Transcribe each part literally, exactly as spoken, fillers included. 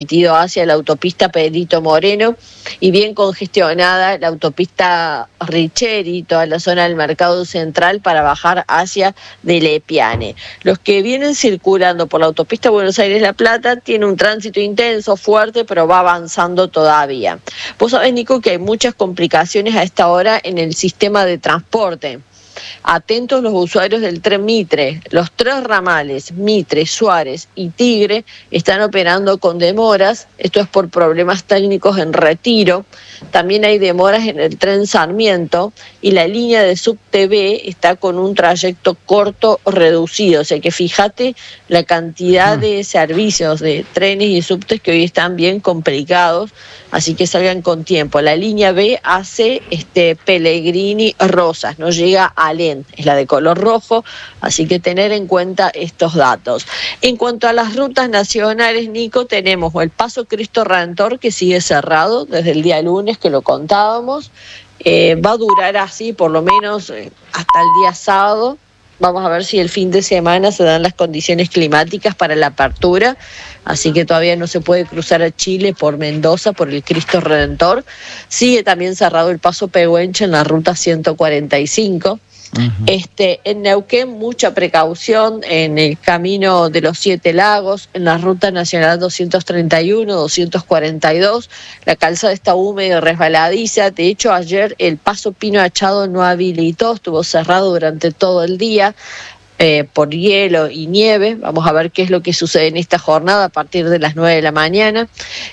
hacia la autopista Pedrito Moreno y bien congestionada la autopista Richeri, toda la zona del Mercado Central para bajar hacia de Lepiane. Los que vienen circulando por la autopista Buenos Aires-La Plata tienen un tránsito intenso, fuerte, pero va avanzando todavía. Vos sabés, Nico, que hay muchas complicaciones a esta hora en el sistema de transporte. Atentos los usuarios del tren Mitre. Los tres ramales, Mitre, Suárez y Tigre, están operando con demoras. Esto es por problemas técnicos en Retiro. También hay demoras en el tren Sarmiento y la línea de Subte B está con un trayecto corto reducido. O sea que fíjate la cantidad de servicios de trenes y subtes que hoy están bien complicados, así que salgan con tiempo. La línea B hace este Pellegrini Rosas, no llega a Alén, es la de color rojo, así que tener en cuenta estos datos. En cuanto a las rutas nacionales, Nico, tenemos el Paso Cristo Redentor, que sigue cerrado desde el día lunes, que lo contábamos. Eh, va a durar así por lo menos eh, hasta el día sábado. Vamos a ver si el fin de semana se dan las condiciones climáticas para la apertura, así que todavía no se puede cruzar a Chile por Mendoza, por el Cristo Redentor. Sigue también cerrado el Paso Pehuenche en la ruta ciento cuarenta y cinco. Uh-huh. Este, en Neuquén, mucha precaución en el camino de los Siete Lagos, en la ruta nacional doscientos treinta y uno, doscientos cuarenta y dos, la calzada está húmeda y resbaladiza. De hecho, ayer el Paso Pino Achado no habilitó, estuvo cerrado durante todo el día eh, por hielo y nieve. Vamos a ver qué es lo que sucede en esta jornada a partir de las nueve de la mañana.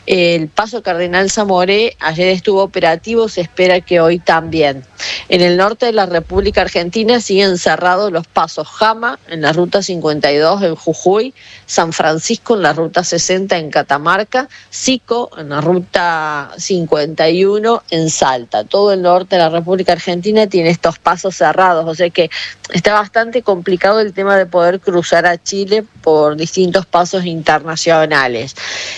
El Paso Cardenal Zamoré ayer estuvo operativo, se espera que hoy también. En el norte de la República Argentina siguen cerrados los pasos Jama en la ruta cincuenta y dos en Jujuy, San Francisco en la ruta sesenta en Catamarca, Sico en la ruta cincuenta y uno en Salta. Todo el norte de la República Argentina tiene estos pasos cerrados, o sea que está bastante complicado el tema de poder cruzar a Chile por distintos pasos internacionales.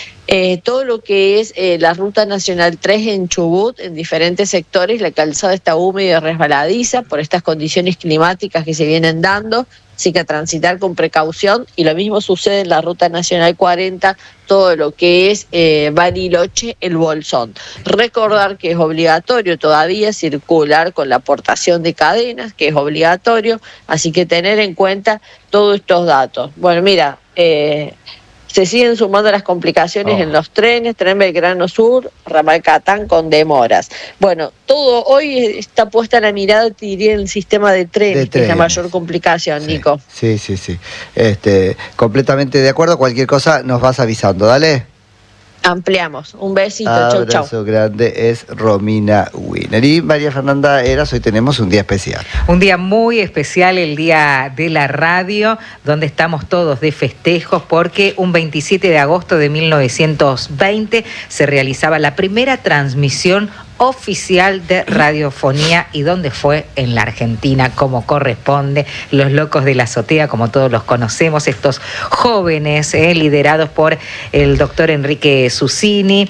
Eh, todo lo que es eh, la Ruta Nacional tres en Chubut, en diferentes sectores, la calzada está húmeda y resbaladiza por estas condiciones climáticas que se vienen dando, así que a transitar con precaución. Y lo mismo sucede en la Ruta Nacional cuarenta, todo lo que es eh, Bariloche, El Bolsón. Recordar que es obligatorio todavía circular con la aportación de cadenas, que es obligatorio, así que tener en cuenta todos estos datos. Bueno, mira, eh, se siguen sumando las complicaciones oh. en los trenes, Tren Belgrano Sur, Ramal Catán con demoras. Bueno, todo hoy está puesta la mirada, te diría, en el sistema de trenes, de trenes. Que es la mayor complicación, sí, Nico. Sí, sí, sí. Este, completamente de acuerdo. Cualquier cosa nos vas avisando, dale. Ampliamos. Un besito, Abrazo chau, chau. Abrazo grande, es Romina Winner. Y María Fernanda Heras, hoy tenemos un día especial. Un día muy especial, el día de la radio, donde estamos todos de festejos, porque un veintisiete de agosto de mil novecientos veinte se realizaba la primera transmisión oficial de radiofonía, y donde fue en la Argentina, como corresponde. Los Locos de la Azotea, como todos los conocemos, estos jóvenes eh, liderados por el doctor Enrique Susini,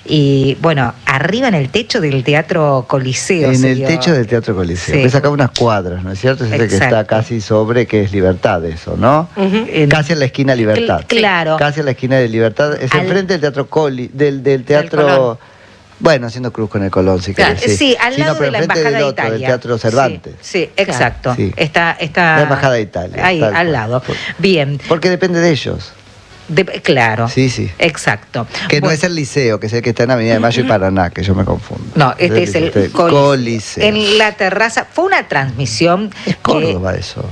y bueno, arriba en el techo del Teatro Coliseo. En el dio... techo del Teatro Coliseo, sí. Ves acá unas cuadras, ¿no es cierto? Es ese que está casi sobre, que es Libertad, eso, ¿no? Uh-huh. Casi en la esquina Libertad. Claro. Casi en la esquina de Libertad, es Al... enfrente del Teatro Coli, del, del Teatro... Bueno, haciendo cruz con el Colón, si claro, querés. Sí, sí, al lado sí, no, de la Embajada del de otro, Italia. Del Teatro Cervantes. Sí, sí, exacto. Sí. Está, está... La Embajada de Italia. Ahí, al lado. Por... Bien. Porque depende de ellos. De, claro. Sí, sí. Exacto. Que bueno, no es el Liceo, que es el que está en Avenida de Mayo y Paraná, que yo me confundo. No, este es el, es el Coliseo. Coliseo. En la terraza. Fue una transmisión. Es Córdoba, que... eso.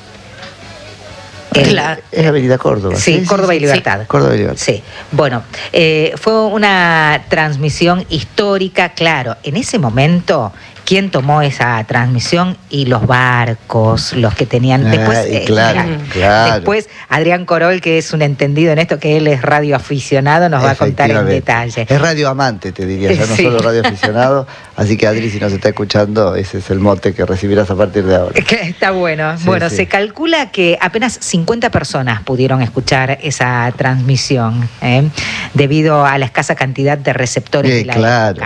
Es, la, es Avenida Córdoba. Sí, sí Córdoba sí, y Libertad. Sí, Córdoba y Libertad. Sí, bueno, eh, fue una transmisión histórica, claro. En ese momento, ¿quién tomó esa transmisión? Y los barcos, los que tenían... Ah, después, eh, claro, eh, claro. Después, Adrián Corol, que es un entendido en esto, que él es radioaficionado, nos va a contar en detalle. Es radioamante, te diría, ya no sí. solo radioaficionado. Así que, Adri, si nos está escuchando, ese es el mote que recibirás a partir de ahora. Está bueno. Sí, bueno, sí. Se calcula que apenas cincuenta personas pudieron escuchar esa transmisión, ¿eh? Debido a la escasa cantidad de receptores sí, de la claro. época.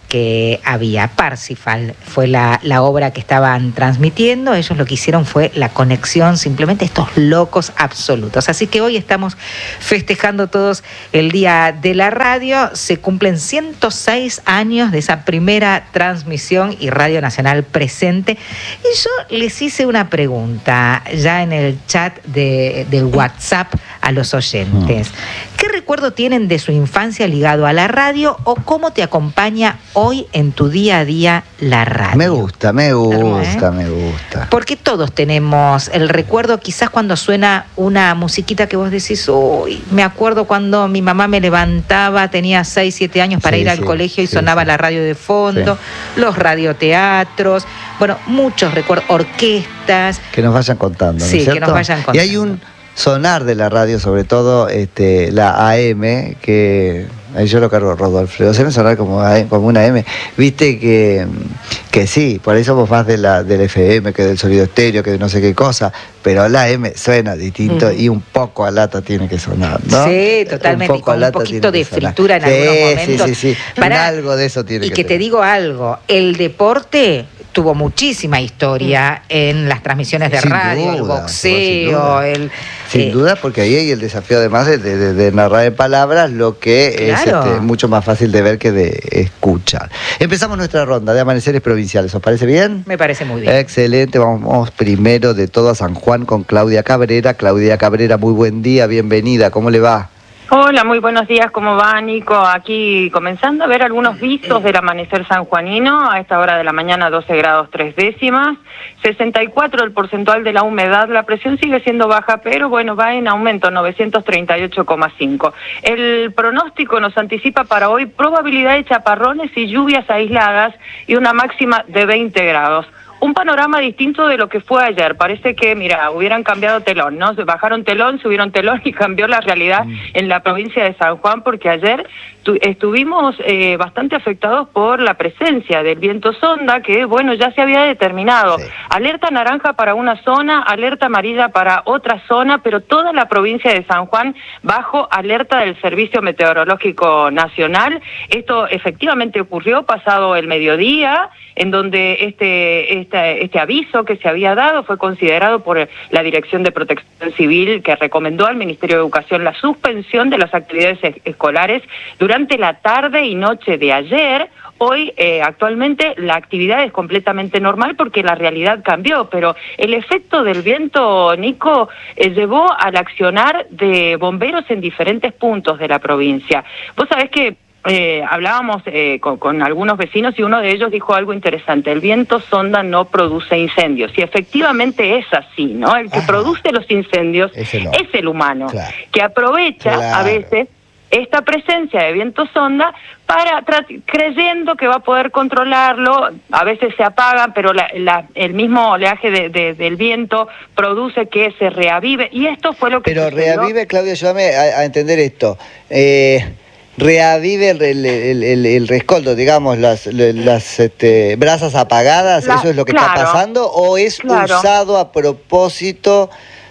que había. Parsifal fue la, la obra que estaban transmitiendo. Ellos lo que hicieron fue la conexión, simplemente estos locos absolutos. Así que hoy estamos festejando todos el Día de la Radio. Se cumplen ciento seis años de esa primera transmisión y Radio Nacional presente. Y yo les hice una pregunta ya en el chat de, del WhatsApp a los oyentes. ¿Qué recuerdo tienen de su infancia ligado a la radio o cómo te acompaña hoy en tu día a día la radio? Me gusta, me gusta, ¿eh? me gusta. Porque todos tenemos el recuerdo, quizás cuando suena una musiquita que vos decís, uy, me acuerdo cuando mi mamá me levantaba, tenía seis, siete años para sí, ir al sí, colegio y sí, sonaba sí. la radio de fondo, sí. los radioteatros, bueno, muchos recuerdos, orquestas. Que nos vayan contando, ¿no Sí, es cierto? que nos vayan contando. Y hay un sonar de la radio, sobre todo este, la A M, que ahí yo lo cargo Rodolfo, se me sonar como, como una A M, viste que, que sí, por ahí somos más de la, del F M que del sonido estéreo, que de no sé qué cosa, pero la A M suena distinto uh-huh. y un poco a lata tiene que sonar, ¿no? Sí, totalmente, un, poco con un poquito de fritura en sí, algunos momentos. Sí, sí, sí, Para, algo de eso tiene y que Y que tener. te digo algo, el deporte tuvo muchísima historia en las transmisiones de sin radio, duda, el boxeo, sin el... Sin eh, duda, porque ahí hay el desafío además de, de, de narrar en palabras, lo que claro. es este, mucho más fácil de ver que de escuchar. Empezamos nuestra ronda de amaneceres provinciales, ¿os parece bien? Me parece muy bien. Excelente, vamos primero de todo a San Juan con Claudia Cabrera. Claudia Cabrera, muy buen día, bienvenida, ¿cómo le va? Hola, muy buenos días, ¿cómo va, Nico? Aquí comenzando a ver algunos visos del amanecer sanjuanino, a esta hora de la mañana doce grados tres décimas, sesenta y cuatro el porcentual de la humedad, la presión sigue siendo baja, pero bueno, va en aumento, novecientos treinta y ocho coma cinco. El pronóstico nos anticipa para hoy probabilidad de chaparrones y lluvias aisladas y una máxima de veinte grados. Un panorama distinto de lo que fue ayer. Parece que, mira, hubieran cambiado telón, ¿no? Se bajaron telón, subieron telón y cambió la realidad mm. en la provincia de San Juan, porque ayer tu, estuvimos eh, bastante afectados por la presencia del viento sonda, que, bueno, ya se había determinado. Sí. Alerta naranja para una zona, alerta amarilla para otra zona, pero toda la provincia de San Juan bajo alerta del Servicio Meteorológico Nacional. Esto efectivamente ocurrió pasado el mediodía, en donde este... Este, este aviso que se había dado fue considerado por la Dirección de Protección Civil, que recomendó al Ministerio de Educación la suspensión de las actividades es- escolares durante la tarde y noche de ayer. Hoy, eh, actualmente, la actividad es completamente normal porque la realidad cambió, pero el efecto del viento, Nico, eh, llevó al accionar de bomberos en diferentes puntos de la provincia. Vos sabés que Eh, hablábamos eh, con, con algunos vecinos y uno de ellos dijo algo interesante: el viento sonda no produce incendios. Y efectivamente es así, ¿no? El que Ajá. produce los incendios Ese no. es el humano, claro. que aprovecha claro. a veces esta presencia de viento sonda para creyendo que va a poder controlarlo. A veces se apagan, pero la, la, el mismo oleaje de, de, del viento produce que se reavive, y esto fue lo que Pero sucedió. reavive, Claudia, ayúdame a, a entender esto. Eh... reavive el, el, el, el, el rescoldo, digamos, las, las este, brasas apagadas, la, ¿eso es lo que claro, está pasando? ¿O es claro. usado a propósito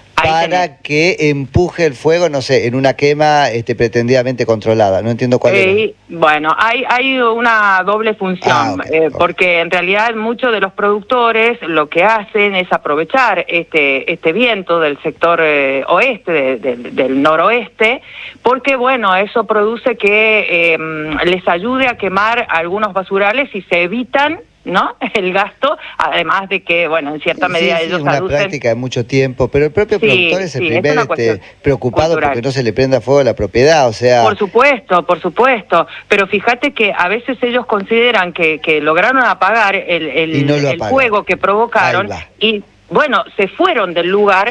para que empuje el fuego, no sé, en una quema este, pretendidamente controlada? No entiendo cuál eh, es. Bueno, hay, hay una doble función, ah, okay, eh, okay. porque en realidad muchos de los productores lo que hacen es aprovechar este este viento del sector eh, oeste, de, de, del noroeste, porque bueno, eso produce que eh, les ayude a quemar algunos basurales y se evitan, ¿no?, el gasto, además de que, bueno, en cierta medida sí, sí, ellos una aducen... práctica de mucho tiempo, pero el propio sí, productor es el sí, primer es este, preocupado cultural. porque no se le prenda fuego a la propiedad, o sea... Por supuesto, por supuesto, pero fíjate que a veces ellos consideran que, que lograron apagar el, el, no el fuego que provocaron y, bueno, se fueron del lugar.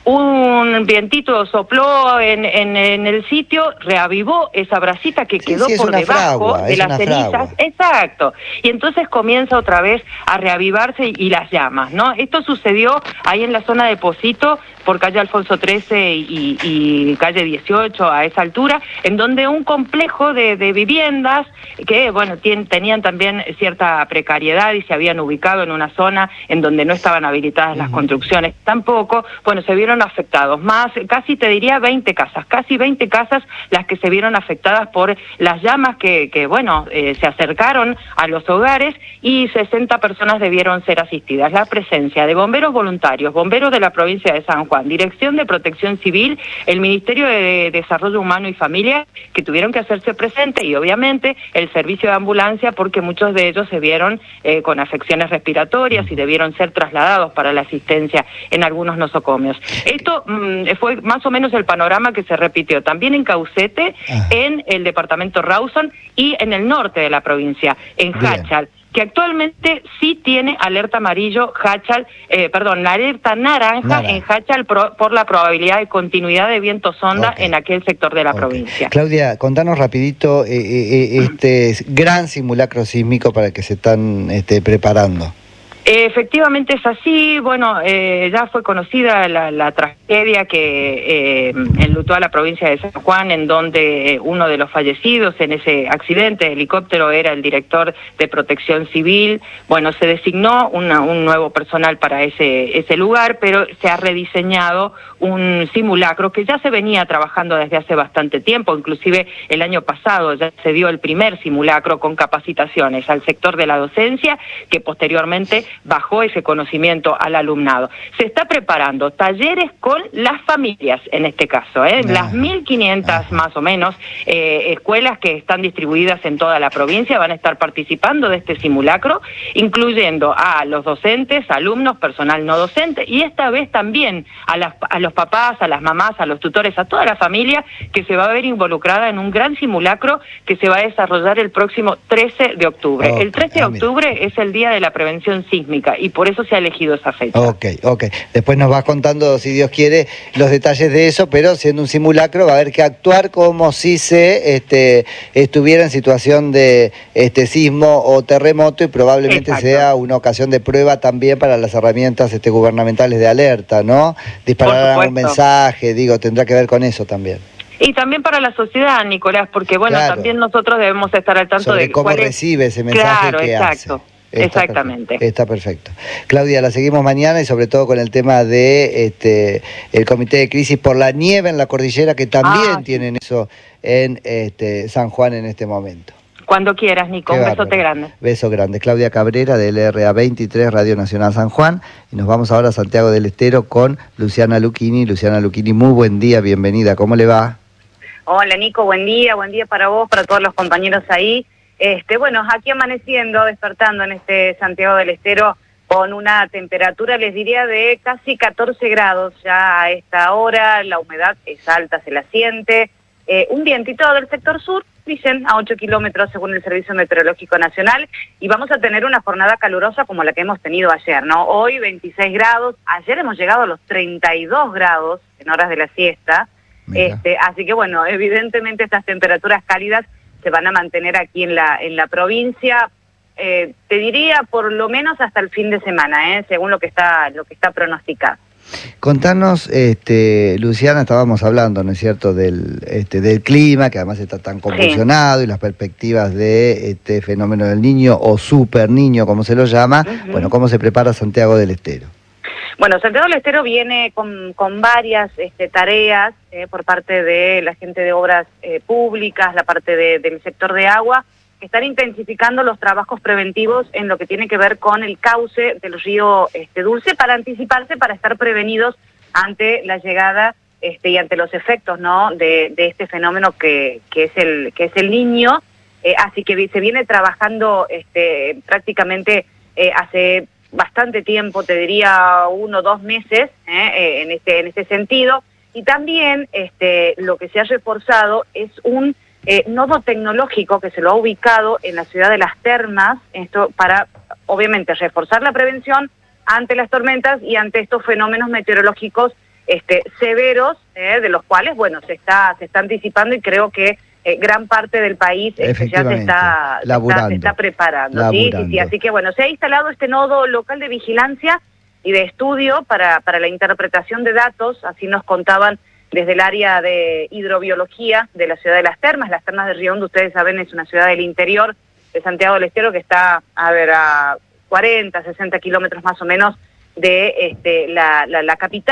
Un vientito sopló en, en, en el sitio, reavivó esa brasita que sí, quedó sí, por debajo fragua, de las cenizas. Fragua. Exacto. Y entonces comienza otra vez a reavivarse y, y las llamas, ¿no? Esto sucedió ahí en la zona de Pocito, por calle Alfonso trece y, y calle dieciocho, a esa altura, en donde un complejo de, de viviendas que, bueno, tien, tenían también cierta precariedad y se habían ubicado en una zona en donde no estaban habilitadas uh-huh. las construcciones tampoco, bueno, se vieron vieron afectados, más casi te diría veinte casas, casi veinte casas las que se vieron afectadas por las llamas que, que bueno, eh, se acercaron a los hogares y sesenta personas debieron ser asistidas. La presencia de bomberos voluntarios, bomberos de la provincia de San Juan, Dirección de Protección Civil, el Ministerio de Desarrollo Humano y Familia, que tuvieron que hacerse presentes, y obviamente el servicio de ambulancia, porque muchos de ellos se vieron eh, con afecciones respiratorias y debieron ser trasladados para la asistencia en algunos nosocomios. Esto mmm, fue más o menos el panorama que se repitió también en Caucete, ah. en el departamento Rawson y en el norte de la provincia, en Jáchal, que actualmente sí tiene alerta amarillo Jáchal, eh, perdón, la alerta naranja Nada. en Jáchal pro, por la probabilidad de continuidad de viento sonda okay. en aquel sector de la okay. provincia. Claudia, contanos rapidito eh, eh, este gran simulacro sísmico para el que se están este, preparando. Efectivamente es así. Bueno, eh, ya fue conocida la, la tragedia que eh, enlutó a la provincia de San Juan, en donde uno de los fallecidos en ese accidente de helicóptero era el director de Protección Civil. Bueno, se designó una, un nuevo personal para ese, ese lugar, pero se ha rediseñado un simulacro que ya se venía trabajando desde hace bastante tiempo. Inclusive el año pasado ya se dio el primer simulacro con capacitaciones al sector de la docencia, que posteriormente bajó ese conocimiento al alumnado. Se está preparando talleres con las familias, en este caso, ¿eh? Ajá. Las mil quinientas Ajá. más o menos eh, escuelas que están distribuidas en toda la provincia van a estar participando de este simulacro, incluyendo a los docentes, alumnos, personal no docente, y esta vez también a, las, a los papás, a las mamás, a los tutores, a toda la familia que se va a ver involucrada en un gran simulacro que se va a desarrollar el próximo trece de octubre. Okay. El trece de octubre ah, es el Día de la Prevención Sísmica, y por eso se ha elegido esa fecha. Ok, ok. Después nos vas contando, si Dios quiere, los detalles de eso, pero siendo un simulacro va a haber que actuar como si se este, estuviera en situación de este sismo o terremoto, y probablemente Exacto. sea una ocasión de prueba también para las herramientas este, gubernamentales de alerta, ¿no? Disparar un mensaje, digo, tendrá que ver con eso también. Y también para la sociedad, Nicolás, porque bueno, claro. también nosotros debemos estar al tanto Sobre de cómo recibe es... ese mensaje claro, que exacto. hace. Está Exactamente. Perfecto, está perfecto. Claudia, la seguimos mañana, y sobre todo con el tema de este el Comité de Crisis por la Nieve en la Cordillera, que también ah, tienen sí. eso en este San Juan en este momento. Cuando quieras, Nico. Qué un bárbaro. Besote grande. Beso grande. Claudia Cabrera, de L R A veintitrés, Radio Nacional San Juan. Y nos vamos ahora a Santiago del Estero con Luciana Lucchini. Luciana Lucchini, muy buen día, bienvenida. ¿Cómo le va? Hola, Nico, buen día. Buen día para vos, para todos los compañeros ahí. Este, bueno, aquí amaneciendo, despertando en este Santiago del Estero con una temperatura, les diría, de casi catorce grados ya a esta hora. La humedad es alta, se la siente. Eh, un vientito del sector sur, dicen, a ocho kilómetros según el Servicio Meteorológico Nacional, y vamos a tener una jornada calurosa como la que hemos tenido ayer, ¿no? Hoy veintiséis grados, ayer hemos llegado a los treinta y dos grados en horas de la siesta. Este, así que bueno, evidentemente estas temperaturas cálidas se van a mantener aquí en la en la provincia, eh, te diría por lo menos hasta el fin de semana, eh, según lo que está lo que está pronosticado. Contanos, este, Luciana, estábamos hablando, ¿no es cierto?, del este del clima, que además está tan convulsionado, sí. y las perspectivas de este fenómeno del niño o super niño, como se lo llama. Uh-huh. Bueno, ¿cómo se prepara Santiago del Estero? Bueno, Santiago del Estero viene con, con varias este, tareas eh, por parte de la gente de obras eh, públicas, la parte de, del sector de agua, que están intensificando los trabajos preventivos en lo que tiene que ver con el cauce del río este, Dulce, para anticiparse, para estar prevenidos ante la llegada este, y ante los efectos, ¿no?, de, de este fenómeno que, que es el que es el niño. Eh, así que se viene trabajando este, prácticamente eh, hace bastante tiempo, te diría uno o dos meses, ¿eh? en este en este sentido. Y también este lo que se ha reforzado es un eh, nodo tecnológico que se lo ha ubicado en la ciudad de Las Termas, esto para obviamente reforzar la prevención ante las tormentas y ante estos fenómenos meteorológicos este severos, ¿eh? de los cuales bueno se está se está anticipando, y creo que Eh, gran parte del país este, ya se está, se está, se está preparando. ¿sí? Sí, sí. Así que bueno, se ha instalado este nodo local de vigilancia y de estudio para, para la interpretación de datos, así nos contaban desde el área de hidrobiología de la ciudad de Las Termas. Las Termas de Río Hondo, ustedes saben, es una ciudad del interior de Santiago del Estero que está, a ver, a cuarenta, sesenta kilómetros más o menos de este, la, la, la capital.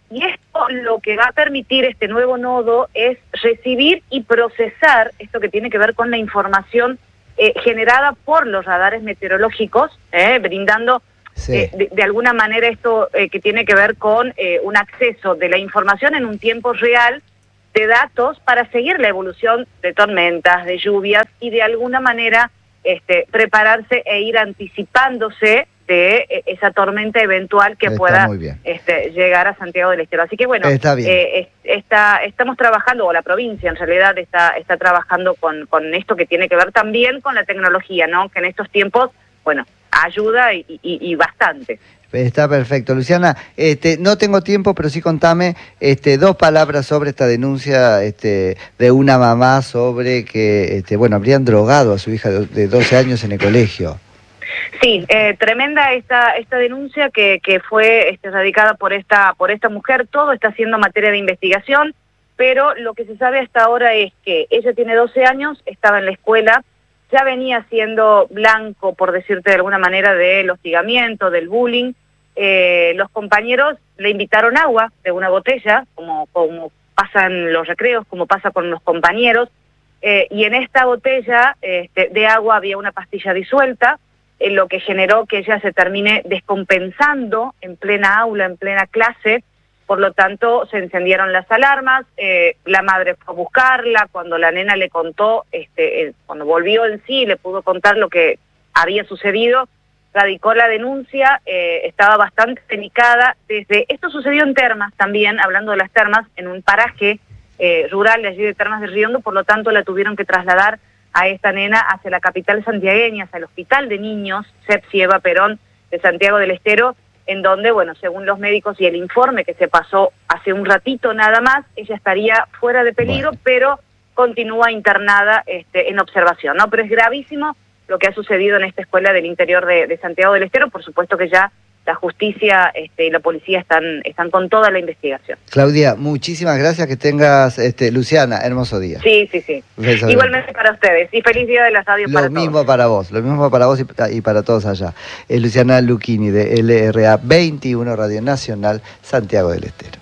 y esto lo que va a permitir este nuevo nodo es recibir y procesar esto que tiene que ver con la información eh, generada por los radares meteorológicos, eh, brindando sí. eh, de, de alguna manera esto eh, que tiene que ver con eh, un acceso de la información en un tiempo real de datos para seguir la evolución de tormentas, de lluvias y de alguna manera este, prepararse e ir anticipándose de eh, esa tormenta eventual que está pueda este, llegar a Santiago del Estero. Así que bueno, eh, está, estamos trabajando, o la provincia en realidad está, está trabajando con, con esto que tiene que ver también con la tecnología, ¿no? Que en estos tiempos, bueno, ayuda y, y, y bastante. Está perfecto. Luciana, este, no tengo tiempo, pero sí contame este, dos palabras sobre esta denuncia este, de una mamá sobre que, este, bueno, habrían drogado a su hija de doce años en el colegio. Sí, eh, tremenda esta esta denuncia que, que fue este, radicada por esta por esta mujer. Todo está siendo materia de investigación, pero lo que se sabe hasta ahora es que ella tiene doce años, estaba en la escuela, ya venía siendo blanco, por decirte de alguna manera, del hostigamiento, del bullying. Eh, los compañeros le invitaron agua de una botella, como, como pasa en los recreos, como pasa con los compañeros, eh, y en esta botella este, de agua había una pastilla disuelta, eh, lo que generó que ella se termine descompensando en plena aula, en plena clase. Por lo tanto, se encendieron las alarmas, eh, la madre fue a buscarla, cuando la nena le contó, este, eh, cuando volvió en sí, le pudo contar lo que había sucedido, radicó la denuncia, eh, estaba bastante delicada. Desde esto sucedió en Termas también, hablando de las Termas, en un paraje eh, rural de allí de Termas de Riondo, por lo tanto la tuvieron que trasladar a esta nena hacia la capital santiagueña, hacia el Hospital de Niños, Sepsi Eva Perón de Santiago del Estero, en donde, bueno, según los médicos y el informe que se pasó hace un ratito nada más, ella estaría fuera de peligro, bueno, pero continúa internada este, en observación, ¿no? Pero es gravísimo lo que ha sucedido en esta escuela del interior de, de Santiago del Estero. Por supuesto que ya la justicia este, y la policía están, están con toda la investigación. Claudia, muchísimas gracias, que tengas, este, Luciana, hermoso día. Sí, sí, sí. Beso Igualmente para ustedes, y feliz día de la radio para todos. Lo mismo para vos, lo mismo para vos y, y para todos allá. Eh, Luciana Lucchini, de L R A veintiuno, Radio Nacional, Santiago del Estero.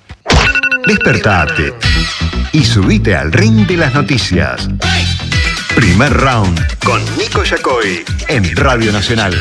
Despertate y subite al ring de las noticias. Primer round con Nico Yacoy en Radio Nacional.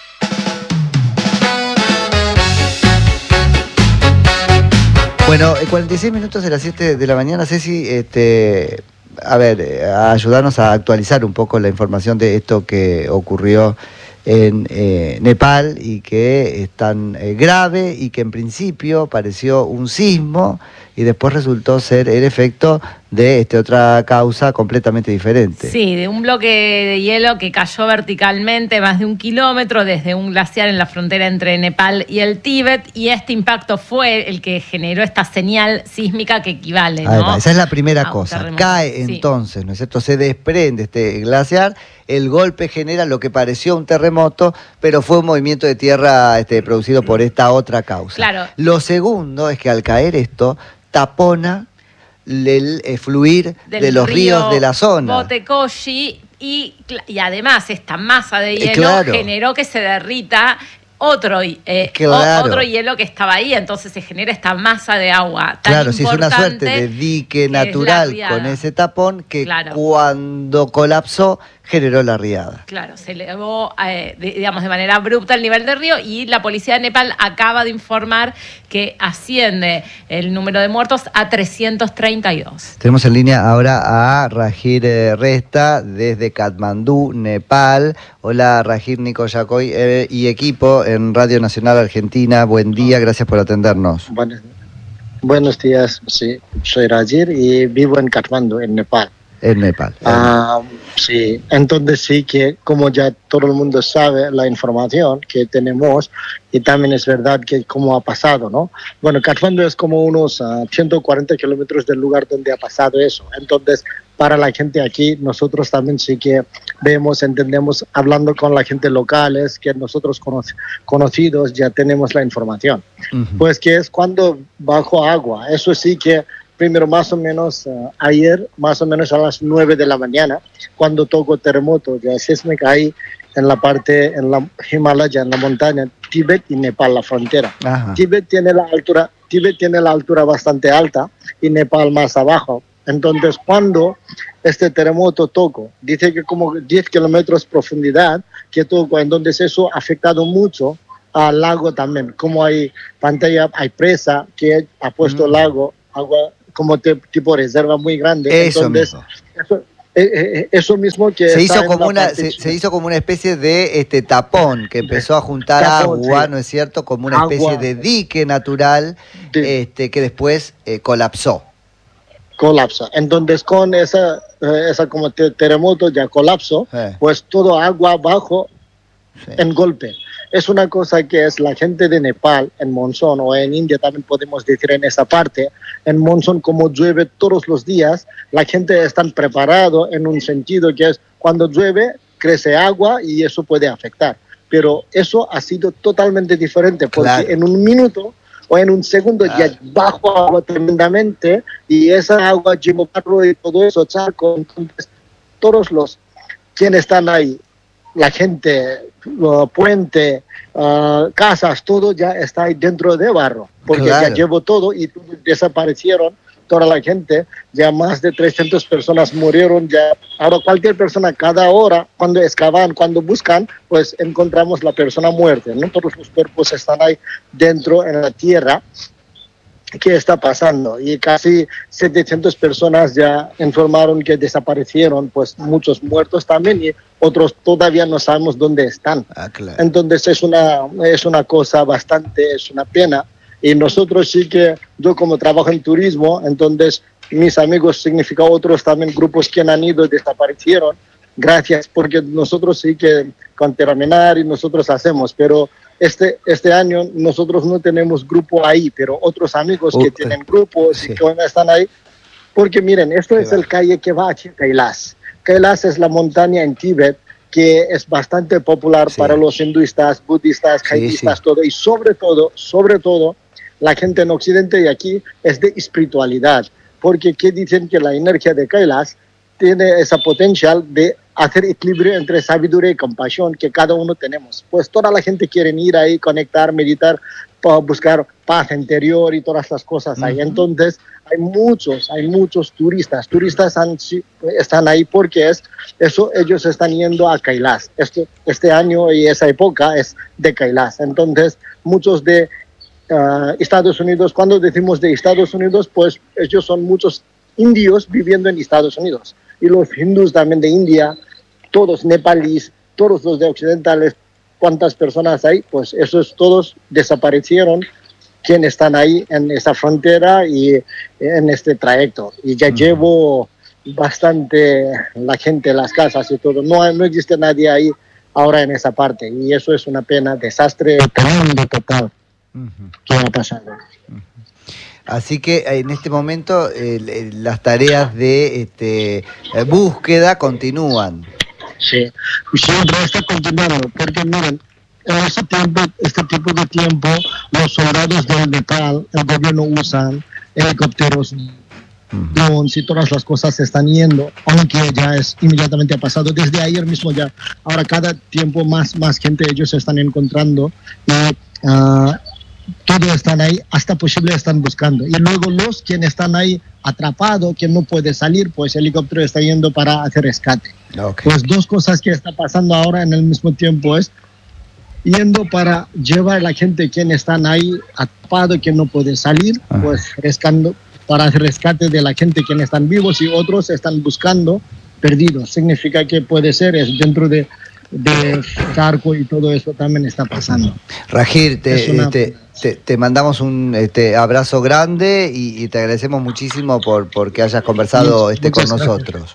Bueno, cuarenta y seis minutos de las siete de la mañana, Ceci, este, a ver, a ayudarnos a actualizar un poco la información de esto que ocurrió en eh, Nepal y que es tan eh, grave y que en principio pareció un sismo y después resultó ser el efecto de este, otra causa completamente diferente. Sí, de un bloque de hielo que cayó verticalmente más de un kilómetro desde un glaciar en la frontera entre Nepal y el Tíbet, y este impacto fue el que generó esta señal sísmica que equivale, ¿no? Además, esa es la primera a cosa. Cae entonces, sí, ¿no es cierto? Se desprende este glaciar, el golpe genera lo que pareció un terremoto, pero fue un movimiento de tierra este, producido por esta otra causa. Claro. Lo segundo es que al caer esto, tapona el eh, fluir del de los río ríos de la zona. Botecoshi, y, y además esta masa de hielo eh, claro. generó que se derrita otro, eh, claro. otro hielo que estaba ahí, entonces se genera esta masa de agua tan Claro, sí, es una suerte de dique natural con ese tapón que claro. cuando colapsó generó la riada. Claro, se elevó, eh, de, digamos, de manera abrupta el nivel del río, y la policía de Nepal acaba de informar que asciende el número de muertos a trescientos treinta y dos. Tenemos en línea ahora a Rajir eh, Resta desde Katmandú, Nepal. Hola, Rajir, Nico Yacoy eh, y equipo en Radio Nacional Argentina. Buen día, gracias por atendernos. Buenos, buenos días, sí, soy Rajir y vivo en Katmandú, en Nepal. En Nepal. Ah, sí, entonces sí que como ya todo el mundo sabe la información que tenemos, y también es verdad que cómo ha pasado, ¿no? Bueno, Katmandú es como unos uh, ciento cuarenta kilómetros del lugar donde ha pasado eso. Entonces, para la gente aquí, nosotros también sí que vemos, entendemos, hablando con la gente locales, que nosotros cono conocidos ya tenemos la información. Uh-huh. Pues que es cuando bajo agua, eso sí que primero más o menos uh, ayer, más o menos a las nueve de la mañana, cuando tocó terremoto, ya sísmica ahí en la parte, en la Himalaya, en la montaña, Tíbet y Nepal, la frontera. Ajá. Tíbet tiene la altura Tíbet tiene la altura bastante alta y Nepal más abajo. Entonces, cuando este terremoto tocó, dice que como diez kilómetros de profundidad que tocó, entonces eso ha afectado mucho al lago también. Como hay pantalla, hay presa que ha puesto el mm. lago, agua como te, tipo reserva muy grande. Eso entonces, mismo. Eso, eh, eso mismo que se hizo como una se, se hizo como una especie de este tapón que empezó a juntar tapón, agua, sí. ¿no es cierto? Como una agua, especie de dique natural de, este que después eh, colapsó. Colapsa. Entonces con esa esa como te, terremoto ya colapsó, eh. pues todo agua abajo sí. en golpe. Es una cosa que es la gente de Nepal, en monzón o en India también podemos decir en esa parte, en monzón como llueve todos los días, la gente está preparado en un sentido que es cuando llueve crece agua y eso puede afectar. Pero eso ha sido totalmente diferente porque claro. en un minuto o en un segundo claro. ya bajo agua tremendamente y esa agua lleva barro y todo eso, charco, entonces todos los quienes están ahí, la gente, uh, puente, uh, casas, todo ya está ahí dentro de barro, porque claro. ya llevó todo y desaparecieron toda la gente, ya más de trescientas personas murieron, ya ahora cualquier persona cada hora, cuando excavan, cuando buscan, pues encontramos la persona muerta, ¿no? Todos los cuerpos están ahí dentro en la tierra. ¿Qué está pasando? Y casi setecientas personas ya informaron que desaparecieron, pues muchos muertos también y otros todavía no sabemos dónde están. Ah, claro. Entonces es una, es una cosa bastante, es una pena. Y nosotros sí que, yo como trabajo en turismo, entonces mis amigos significa otros también grupos que han ido y desaparecieron. Gracias, porque nosotros sí que con terminar y nosotros hacemos, pero Este, este año nosotros no tenemos grupo ahí, pero otros amigos uh, que tienen grupos sí. y que están ahí, porque miren, esto sí, es va. el calle que va a Kailas. Kailas es la montaña en Tíbet que es bastante popular sí. para los hinduistas, budistas, jainistas, sí, sí. todo, y sobre todo, sobre todo, la gente en Occidente y aquí es de espiritualidad, porque ¿qué dicen? Que la energía de Kailas tiene esa potencial de hacer equilibrio entre sabiduría y compasión que cada uno tenemos. Pues toda la gente quiere ir ahí, conectar, meditar, buscar paz interior y todas las cosas uh-huh. ahí. Entonces hay muchos, hay muchos turistas. Turistas han, están ahí porque es eso, ellos están yendo a Kailas. Este, este año y esa época es de Kailas. Entonces muchos de uh, Estados Unidos, cuando decimos de Estados Unidos, pues ellos son muchos indios viviendo en Estados Unidos. Y los hindús también de India, todos nepalíes, todos los de occidentales, ¿cuántas personas hay? Pues esos todos desaparecieron, quienes están ahí en esa frontera y en este trayecto. Y ya uh-huh. llevo bastante la gente, las casas y todo. No, no existe nadie ahí ahora en esa parte. Y eso es una pena, desastre tremendo total uh-huh. que ha pasado. Uh-huh. Así que en este momento eh, las tareas de este, búsqueda continúan. Sí, siempre está continuando, porque miren, en ese tiempo, este tipo de tiempo, los soldados del Nepal, el gobierno usan helicópteros, drones y todas las cosas se están yendo, aunque ya es inmediatamente ha pasado, desde ayer mismo ya, ahora cada tiempo más, más gente ellos se están encontrando y uh, todos están ahí, hasta posible están buscando. Y luego los quienes están ahí atrapados, quien no puede salir, pues el helicóptero está yendo para hacer rescate. Okay. Pues dos cosas que está pasando ahora en el mismo tiempo es yendo para llevar a la gente quien están ahí atrapados, quien no puede salir, ah. pues rescatando para hacer rescate de la gente quien están vivos y otros están buscando perdidos. Significa que puede ser es dentro de de charco y todo eso también está pasando. Rajir, te, una... te, te, te mandamos un este, abrazo grande y, y te agradecemos muchísimo por, por que hayas conversado Much, este, con gracias. nosotros.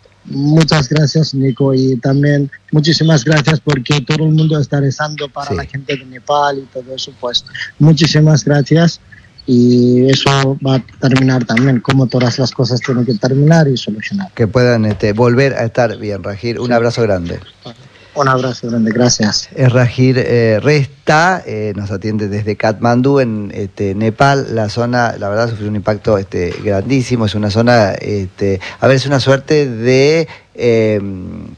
Muchas gracias, Nico, y también muchísimas gracias porque todo el mundo está rezando para sí. la gente de Nepal y todo eso, pues muchísimas gracias. Y eso va a terminar también, como todas las cosas tienen que terminar y solucionar. Que puedan este, volver a estar bien, Rajir. Un sí. abrazo grande. Un abrazo grande, gracias. Es Rajir eh, Resta, eh, nos atiende desde Katmandú, en este, Nepal. La zona, la verdad, sufrió un impacto este, grandísimo. Es una zona, este, a ver, es una suerte de... Eh,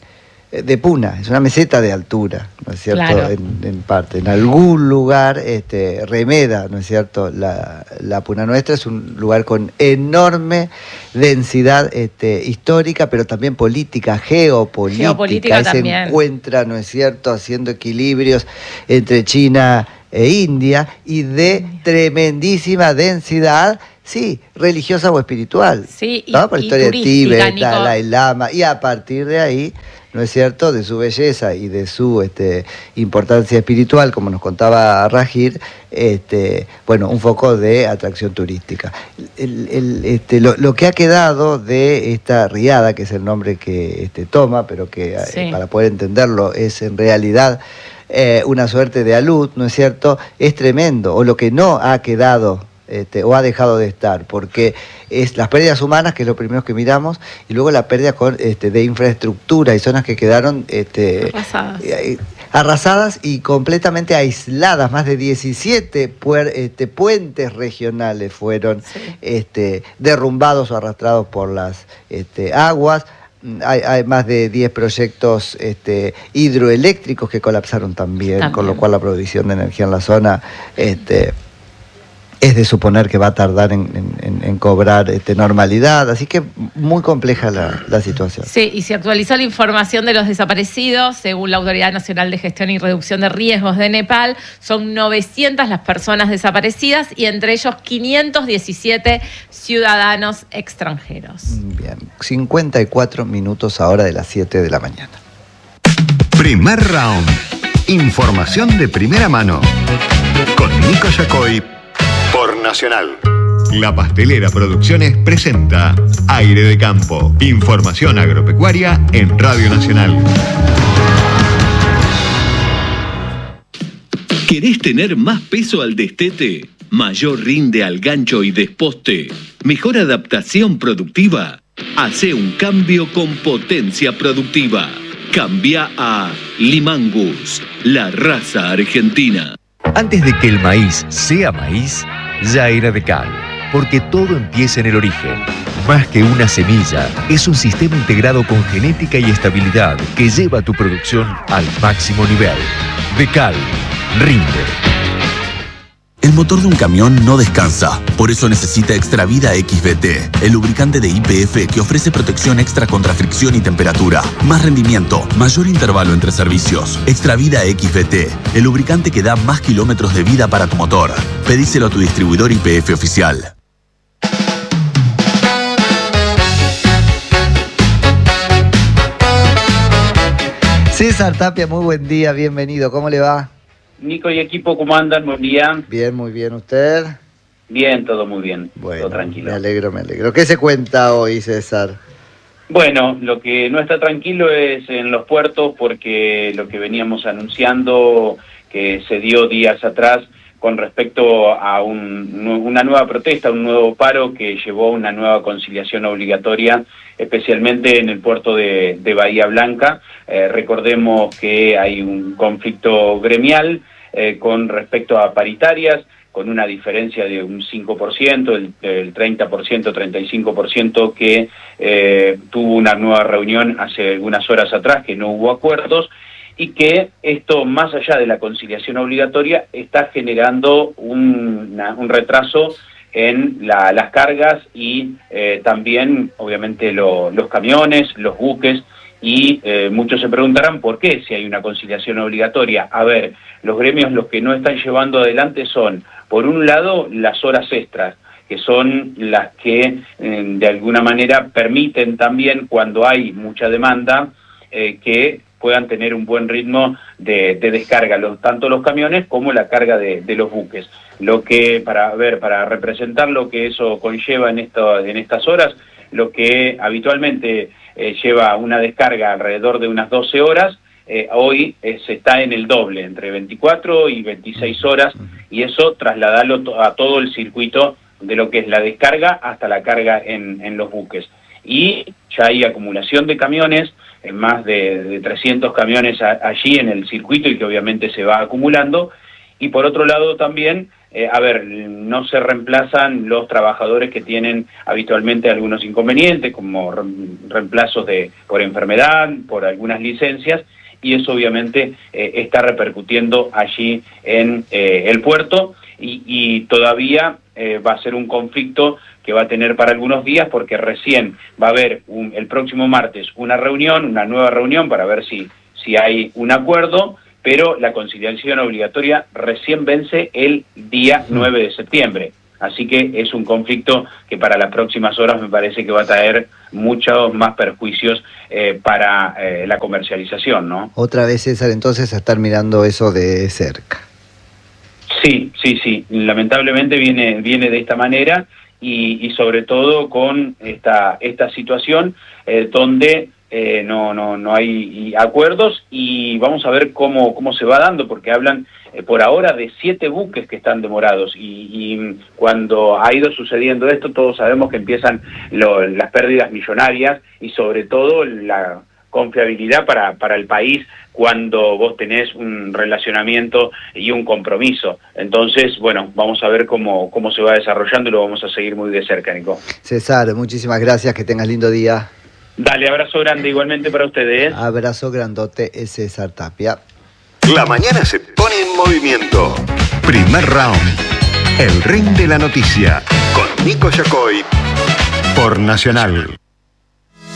de puna, es una meseta de altura, ¿no es cierto? Claro. En, en parte, en algún lugar este, remeda, ¿no es cierto? La, la puna nuestra es un lugar con enorme densidad este, histórica, pero también política, geopolítica. Geopolítica Ahí también. se encuentra, ¿no es cierto?, haciendo equilibrios entre China e India y de tremendísima densidad. Sí, religiosa o espiritual. Sí, y, ¿no? Por la y historia de turística, Tíbet, Nico. Dalai Lama, y a partir de ahí, ¿no es cierto?, de su belleza y de su este, importancia espiritual, como nos contaba Rajir, este, bueno, un foco de atracción turística. El, el, este, lo, lo que ha quedado de esta riada, que es el nombre que este, toma, pero que Sí. eh, para poder entenderlo es en realidad eh, una suerte de alud, ¿no es cierto?, es tremendo, o lo que no ha quedado Este, o ha dejado de estar, porque es las pérdidas humanas, que es lo primero que miramos, y luego la pérdida con, este, de infraestructura y zonas que quedaron este, Arrasadas. eh, arrasadas y completamente aisladas. Más de diecisiete puer, este, puentes regionales fueron Sí. este, derrumbados o arrastrados por las este, aguas. Hay, hay más de diez proyectos este, hidroeléctricos que colapsaron también, También. con lo cual la provisión de energía en la zona este, es de suponer que va a tardar en, en, en cobrar este, normalidad, así que muy compleja la, la situación. Sí, y se actualizó la información de los desaparecidos. Según la Autoridad Nacional de Gestión y Reducción de Riesgos de Nepal, son novecientas las personas desaparecidas y entre ellos quinientos diecisiete ciudadanos extranjeros. Bien, cincuenta y cuatro minutos ahora de las siete de la mañana. Primer round. Información de primera mano. Con Nico Yacoy por Nacional. La Pastelera Producciones presenta Aire de Campo. Información agropecuaria en Radio Nacional. ¿Querés tener más peso al destete? ¿Mayor rinde al gancho y desposte? ¿Mejor adaptación productiva? Hacé un cambio con potencia productiva. Cambia a Limangus, la raza argentina. Antes de que el maíz sea maíz, ya era de cal, porque todo empieza en el origen. Más que una semilla, es un sistema integrado con genética y estabilidad que lleva tu producción al máximo nivel. De cal, rinde. El motor de un camión no descansa, por eso necesita Extravida X V T, el lubricante de Y P F que ofrece protección extra contra fricción y temperatura, más rendimiento, mayor intervalo entre servicios. Extravida X V T, el lubricante que da más kilómetros de vida para tu motor. Pedíselo a tu distribuidor Y P F oficial. César Tapia, muy buen día, bienvenido, ¿cómo le va? Nico y equipo, ¿cómo andan? Buen día. Bien, muy bien, ¿usted? Bien, todo muy bien. Bueno, todo tranquilo. me alegro, me alegro. ¿Qué se cuenta hoy, César? Bueno, lo que no está tranquilo es en los puertos, porque lo que veníamos anunciando que se dio días atrás con respecto a un, una nueva protesta, un nuevo paro que llevó a una nueva conciliación obligatoria, especialmente en el puerto de, de Bahía Blanca. Eh, recordemos que hay un conflicto gremial eh, con respecto a paritarias, con una diferencia de un cinco por ciento, el, el treinta por ciento, treinta y cinco por ciento que eh, tuvo una nueva reunión hace algunas horas atrás, que no hubo acuerdos, y que esto, más allá de la conciliación obligatoria, está generando un, una, un retraso en la, las cargas y eh, también, obviamente, lo, los camiones, los buques, y eh, muchos se preguntarán por qué si hay una conciliación obligatoria. A ver, los gremios los que no están llevando adelante son, por un lado, las horas extras, que son las que eh, de alguna manera permiten también, cuando hay mucha demanda, eh, que puedan tener un buen ritmo de, de descarga, los, tanto los camiones como la carga de, de los buques. Lo que, para ver, para representar lo que eso conlleva en, esto, en estas horas, lo que habitualmente eh, lleva una descarga alrededor de unas doce horas, eh, hoy eh, se está en el doble, entre veinticuatro y veintiséis horas, y eso trasladarlo to a todo el circuito de lo que es la descarga hasta la carga en, en los buques. Y ya hay acumulación de camiones, en más de, de trescientos camiones a, allí en el circuito, y que obviamente se va acumulando. Y por otro lado también eh, a ver, no se reemplazan los trabajadores que tienen habitualmente algunos inconvenientes, como re reemplazos de, por enfermedad, por algunas licencias, y eso obviamente eh, está repercutiendo allí en eh, el puerto, y, y todavía eh, va a ser un conflicto que va a tener para algunos días, porque recién va a haber un, el próximo martes una reunión, una nueva reunión para ver si, si hay un acuerdo, pero la conciliación obligatoria recién vence el día nueve de septiembre. Así que es un conflicto que para las próximas horas me parece que va a traer muchos más perjuicios eh, para eh, la comercialización, ¿no? Otra vez, César, entonces a estar mirando eso de cerca. Sí, sí, sí. Lamentablemente viene, viene de esta manera y, y sobre todo con esta, esta situación eh, donde eh, no, no, no hay acuerdos, y vamos a ver cómo, cómo se va dando, porque hablan eh, por ahora de siete buques que están demorados, y, y cuando ha ido sucediendo esto todos sabemos que empiezan lo, las pérdidas millonarias y sobre todo la confiabilidad para, para el país cuando vos tenés un relacionamiento y un compromiso. Entonces, bueno, vamos a ver cómo, cómo se va desarrollando y lo vamos a seguir muy de cerca, Nico. César, muchísimas gracias, que tengas lindo día. Dale, abrazo grande igualmente para ustedes. Abrazo grandote, es César Tapia. La mañana se pone en movimiento. Primer round. El ring de la noticia. Con Nico Yacoy. Por Nacional.